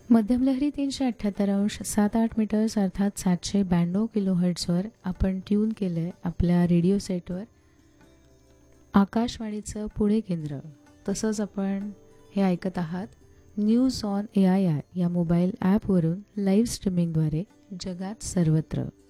मध्यमलहरी 378.7 metres अर्थात 792 किलोहर्ट्झवर आपण tune केलं आहे आपल्या रेडिओ सेटवर आकाशवाणीचं पुणे केंद्र. तसंच आपण हे ऐकत आहात न्यूज ऑन AIR या मोबाईल ॲपवरून लाईव्ह स्ट्रीमिंगद्वारे जगात सर्वत्र.